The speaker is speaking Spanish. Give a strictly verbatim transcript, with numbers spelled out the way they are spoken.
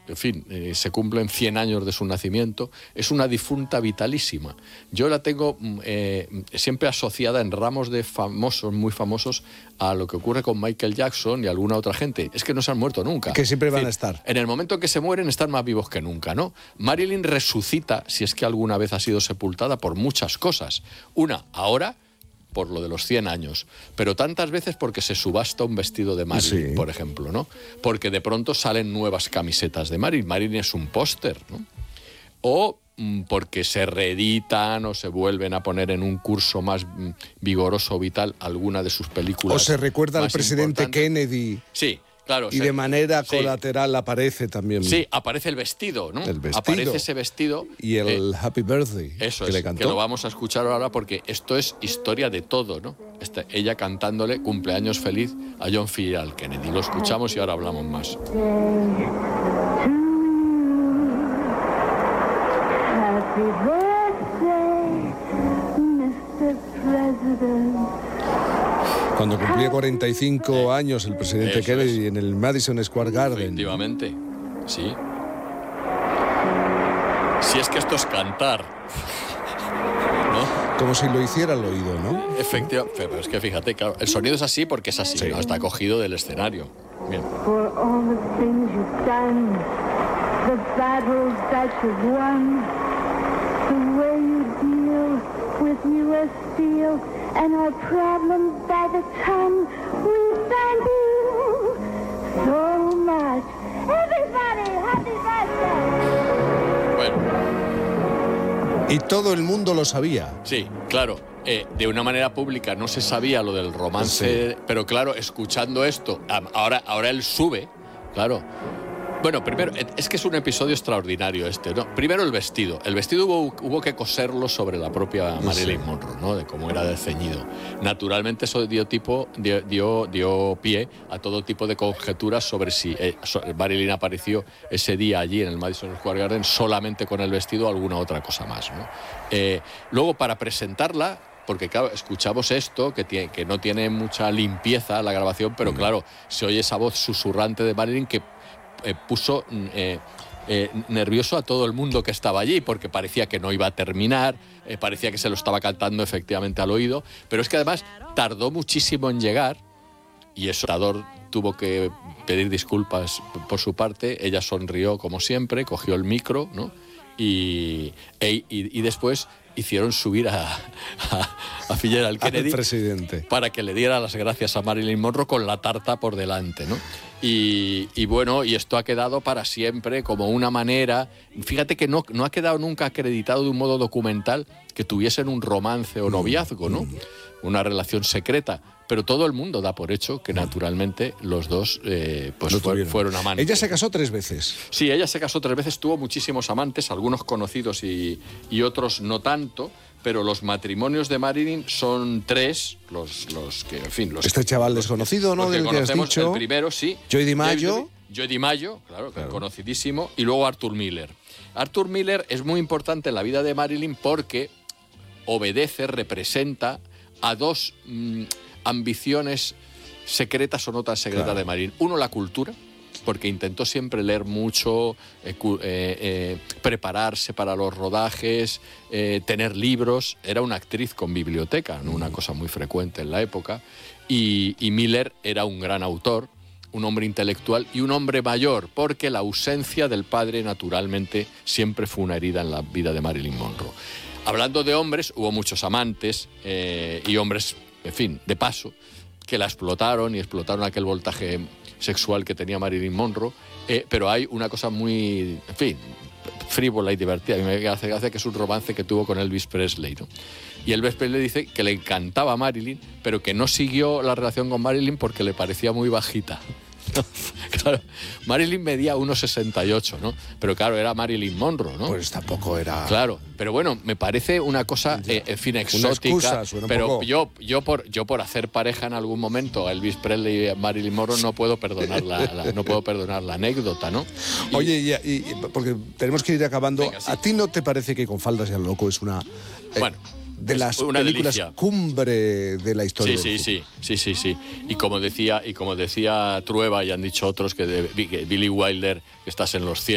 en fin, eh, se cumplen cien años de su nacimiento, es una difunta vitalísima. Yo la tengo eh, siempre asociada en ramos de famosos, muy famosos, a lo que ocurre con Michael Jackson y alguna otra gente. Es que no se han muerto nunca. Que siempre van en fin, a estar. En el momento en que se mueren están más vivos que nunca, ¿no? Marilyn resucita, si es que alguna vez ha sido sepultada, por muchas cosas. Una, ahora, por lo de los cien años, pero tantas veces porque se subasta un vestido de Marilyn, sí. por ejemplo, ¿no? Porque de pronto salen nuevas camisetas de Marilyn. Marilyn es un póster, ¿no? O mm, porque se reeditan o se vuelven a poner en un curso más mm, vigoroso, vital, alguna de sus películas. O se recuerda al presidente importantes. Kennedy. Sí. Claro, y se, de manera sí. colateral aparece también. Sí, aparece el vestido, ¿no? El vestido. Aparece ese vestido. Y el eh, Happy Birthday. Eso que es, le cantó. que lo vamos a escuchar ahora porque esto es historia de todo, ¿no? Esta, ella cantándole cumpleaños feliz a John F. Kennedy. Lo escuchamos y ahora hablamos más. Happy birthday, mister President. Cuando cumplía cuarenta y cinco años el presidente Eso Kennedy es. en el Madison Square Garden. Efectivamente, sí. Si es que esto es cantar, ¿no? Como si lo hiciera al oído, ¿no? Efectivamente, pero es que fíjate, claro, el sonido es así porque es así, sí. ¿no? Está cogido del escenario. Bien. For all the things you've done, the battles that you've won, the way you deal with U S Steel, and our problems by the ton, we thank you so much. Everybody, happy birthday. Bueno. Y todo el mundo lo sabía. Sí, claro. Eh, de una manera pública no se sabía lo del romance, sí. pero claro, escuchando esto, ahora, ahora él sube, claro. Bueno, primero, es que es un episodio extraordinario este, ¿no? Primero el vestido. El vestido hubo, hubo que coserlo sobre la propia Marilyn sí. Monroe, ¿no? De cómo era de ceñido. Naturalmente eso dio, tipo, dio, dio, dio pie a todo tipo de conjeturas sobre si eh, Marilyn apareció ese día allí en el Madison Square Garden solamente con el vestido o alguna otra cosa más, ¿no? Eh, luego, para presentarla, porque claro, escuchamos esto, que, tiene, que no tiene mucha limpieza la grabación, pero claro, se oye esa voz susurrante de Marilyn que Eh, puso eh, eh, nervioso a todo el mundo que estaba allí, porque parecía que no iba a terminar, eh, parecía que se lo estaba cantando efectivamente al oído, pero es que además tardó muchísimo en llegar, y eso el orador tuvo que pedir disculpas por su parte. Ella sonrió como siempre, cogió el micro, ¿no? y, e, y, y después hicieron subir a, a, a Fitzgerald Kennedy presidente. para que le diera las gracias a Marilyn Monroe con la tarta por delante, ¿no? Y, y bueno, y esto ha quedado para siempre como una manera. Fíjate que no, no ha quedado nunca acreditado de un modo documental que tuviesen un romance o noviazgo, ¿no? Una relación secreta. Pero todo el mundo da por hecho que naturalmente los dos eh, pues fue, fueron amantes. Ella se casó tres veces. Sí, ella se casó tres veces, tuvo muchísimos amantes, algunos conocidos y, y otros no tanto, pero los matrimonios de Marilyn son tres, los, los que, en fin... Los, este chaval los, desconocido, ¿no? Los que del que has conocemos, dicho. el primero, sí. Joey DiMaggio. Joey DiMaggio, claro, claro, conocidísimo, y luego Arthur Miller. Arthur Miller es muy importante en la vida de Marilyn porque obedece, representa a dos... Mmm, ambiciones secretas o no tan secretas claro. de Marilyn. Uno, la cultura, porque intentó siempre leer mucho, eh, eh, eh, prepararse para los rodajes, eh, tener libros. Era una actriz con biblioteca, ¿no? Una cosa muy frecuente en la época. Y, y Miller era un gran autor, un hombre intelectual y un hombre mayor, porque la ausencia del padre, naturalmente, siempre fue una herida en la vida de Marilyn Monroe. Hablando de hombres, hubo muchos amantes eh, y hombres... en fin, de paso, que la explotaron y explotaron aquel voltaje sexual que tenía Marilyn Monroe, eh, pero hay una cosa muy, en fin, frívola y divertida. A mí me hace gracia que es un romance que tuvo con Elvis Presley, ¿no? Y Elvis Presley dice que le encantaba a Marilyn, pero que no siguió la relación con Marilyn porque le parecía muy bajita. Claro, Marilyn medía uno sesenta y ocho, ¿no? Pero claro, era Marilyn Monroe, ¿no? Pues tampoco era... Claro, pero bueno, me parece una cosa, eh, en fin, exótica. Una excusa, pero poco... yo, yo, por, yo por hacer pareja en algún momento a Elvis Presley y a Marilyn Monroe no puedo perdonar la, la, no puedo perdonar la anécdota, ¿no? Y... Oye, y, y, porque tenemos que ir acabando. Venga, sí. ¿A ti no te parece que Con faldas y al loco es una... Eh, bueno... de las películas delicia. Cumbre de la historia? Sí, sí, sí, sí, sí, sí. Y como decía, y como decía Trueba y han dicho otros que, de, que Billy Wilder, que estás en los cielos.